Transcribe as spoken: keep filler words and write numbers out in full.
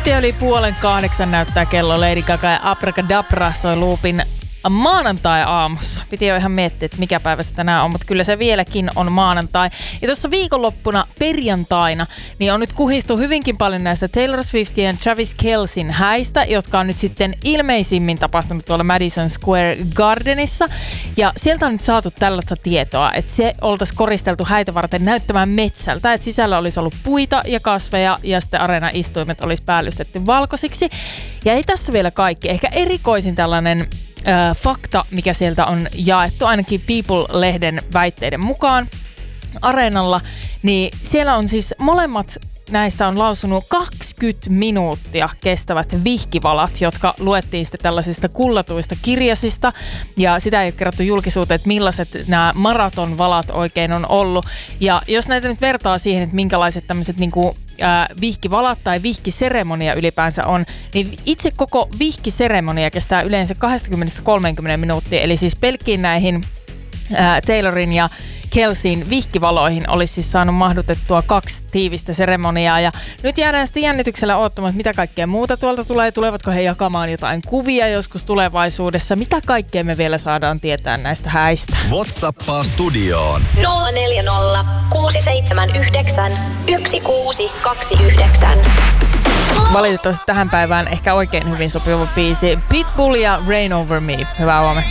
Minuuttia yli puolen kahdeksan näyttää kello. Lady Gaga ja Abracadabra soi loopin maanantai-aamussa. Piti jo ihan miettiä, että mikä päivä se tänään on, mutta kyllä se vieläkin on maanantai. Ja tuossa viikonloppuna perjantaina niin on nyt kuhistu hyvinkin paljon näistä Taylor Swiftien Travis Kelceyn häistä, jotka on nyt sitten ilmeisimmin tapahtunut tuolla Madison Square Gardenissa. Ja sieltä on nyt saatu tällaista tietoa, että se oltaisiin koristeltu häitä varten näyttämään metsältä, että sisällä olisi ollut puita ja kasveja ja sitten areenaistuimet olisi päällystetty valkoisiksi. Ja ei tässä vielä kaikki. Ehkä erikoisin tällainen Äh, fakta, mikä sieltä on jaettu, ainakin People-lehden väitteiden mukaan areenalla, niin siellä on siis molemmat näistä on lausunut kaksikymmentä minuuttia kestävät vihkivalat, jotka luettiin sitten tällaisista kullatuista kirjasista. Ja sitä ei ole kerrottu julkisuuteen, että millaiset nämä maratonvalat oikein on ollut. Ja jos näitä nyt vertaa siihen, että minkälaiset tämmöiset niinku, äh, vihkivalat tai vihkiseremonia ylipäänsä on, niin itse koko vihkiseremonia kestää yleensä kaksikymmentä kolmekymmentä minuuttia. Eli siis pelkkiin näihin äh, Taylorin ja Kelceyn vihkivaloihin olisi siis saanut mahdutettua kaksi tiivistä seremoniaa. Ja nyt jäädään sitten jännityksellä odottamaan, mitä kaikkea muuta tuolta tulee. Tulevatko he jakamaan jotain kuvia joskus tulevaisuudessa? Mitä kaikkea me vielä saadaan tietää näistä häistä? WhatsAppaa studioon. nolla neljä nolla, kuusi seitsemän yhdeksän, yksi kuusi kaksi yhdeksän. Valitettavasti tähän päivään ehkä oikein hyvin sopiva biisi. Pitbull ja Rain Over Me. Hyvää huomenta.